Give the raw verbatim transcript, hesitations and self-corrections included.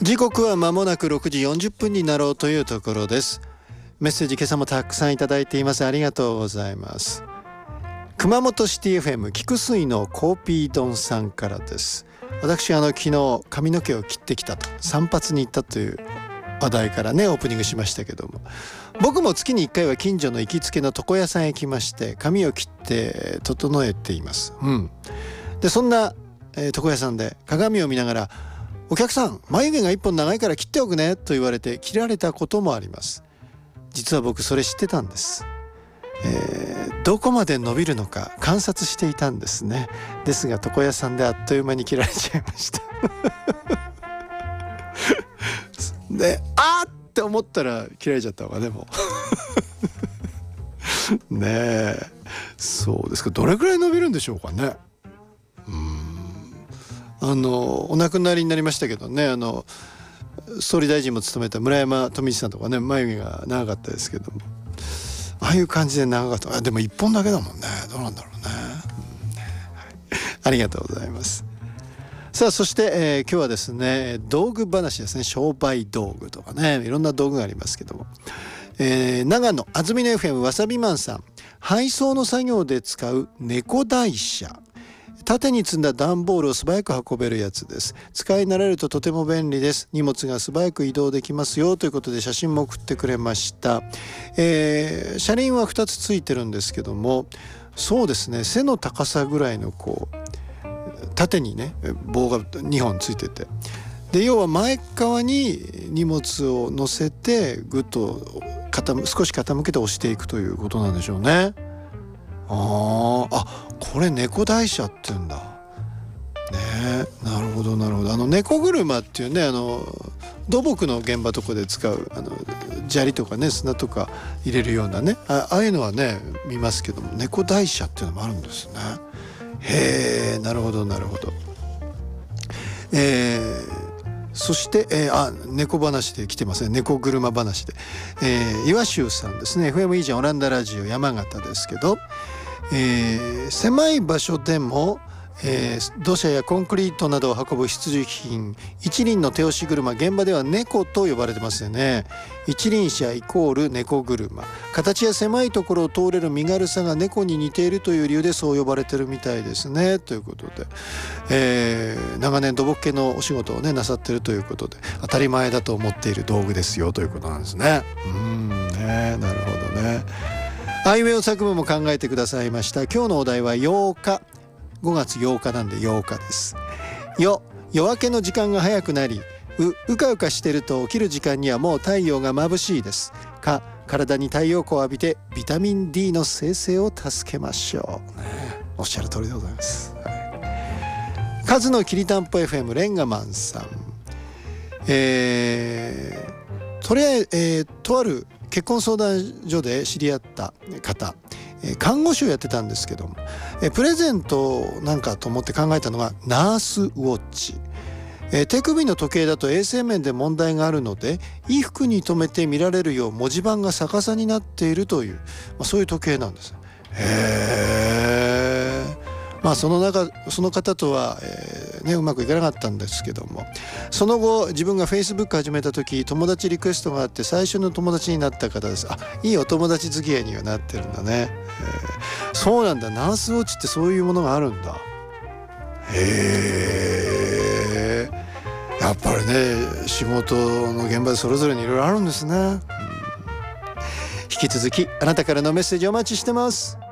時刻は間もなくろくじよんじゅっぷんになろうというところです。メッセージ今朝もたくさんいただいています。ありがとうございます。熊本シティ エフエム 菊水のコーピー丼さんからです。私あの昨日髪の毛を切ってきたと、散髪に行ったという話題からねオープニングしましたけども、僕も月にいっかいは近所の行きつけの床屋さんへ行きまして髪を切って整えています、うん、でそんな、えー、床屋さんで鏡を見ながら、お客さん眉毛が一本長いから切っておくねと言われて切られたこともあります。実は僕それ知ってたんです、えー、どこまで伸びるのか観察していたんですね。ですが床屋さんであっという間に切られちゃいましたで、あーって思ったら切られちゃったわ。でもねえ、そうですか。どれくらい伸びるんでしょうかね。うーんあのお亡くなりになりましたけどね、あの総理大臣も務めた村山富市さんとかね、眉毛が長かったですけども、ああいう感じで長かった。あでも一本だけだもんね。どうなんだろうね、うんはい、ありがとうございます。さあそして、えー、今日はですね道具話ですね。商売道具とかね、いろんな道具がありますけども、えー、長野安曇野 エフエム わさびマンさん、配送の作業で使う猫台車、縦に積んだ段ボールを素早く運べるやつです。使い慣れるととても便利です。荷物が素早く移動できますよということで写真も送ってくれました、えー、車輪はふたつついてるんですけども、そうですね、背の高さぐらいのこう縦にね棒がにほんついてて、で要は前側に荷物を乗せてぐっと傾少し傾けて押していくということなんでしょうね。ああ、これ猫台車って言うんだね。なるほどなるほど。あの猫車っていうね、あの土木の現場とかで使うあの砂利とかね砂とか入れるようなね、 あ, ああいうのはね見ますけども、猫台車っていうのもあるんですね。へえ、なるほどなるほど。えーそして、えー、あ猫話で来てますね。猫車話で、えー、岩州さんですね。 エフエム いいじゃんオランダラジオ山形ですけど、えー、狭い場所でも、えー、土砂やコンクリートなどを運ぶ必需品一輪の手押し車、現場では猫と呼ばれてますよね。一輪車イコール猫車、形や狭いところを通れる身軽さが猫に似ているという理由でそう呼ばれてるみたいですねということで、えー、長年土木系のお仕事をねなさってるということで、当たり前だと思っている道具ですよということなんですね。うーんね、なるほどね。あいうえお作文も考えてくださいました。今日のお題はようか、ごがつようかなんでようかです。よ、夜明けの時間が早くなり、う、うかうかしてると起きる時間にはもう太陽が眩しいです。か、体に太陽光を浴びてビタミン D の生成を助けましょう、ね、おっしゃる通りでございます、はい、数のきりたんぽ エフエム レンガマンさん、えー、とりあえず、えー、とある結婚相談所で知り合った方、看護師をやってたんですけども、プレゼントなんかと思って考えたのがナースウォッチ。手首の時計だと衛生面で問題があるので衣服に留めて見られるよう文字盤が逆さになっているという、まあ、そういう時計なんです。へー、まあその中その方とは、えーね、うまくいかなかったんですけども、その後自分が Facebook 始めた時友達リクエストがあって最初の友達になった方です。あ、いいお友達付き合いにはなってるんだね、えー、そうなんだ。ナースウォッチってそういうものがあるんだ。へー、やっぱりね仕事の現場でそれぞれにいろいろあるんですね、うん、引き続きあなたからのメッセージお待ちしてます。